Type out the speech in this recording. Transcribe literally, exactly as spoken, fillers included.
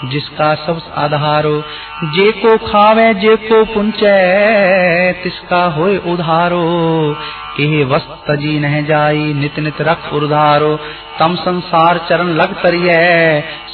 जिसका सब आधारो। जे को खावे जे को पुंचै तिसका होए उधारो। एह वस्त तजी नह जाई नित नित रख उधारो। तम संसार चरण लग तरियै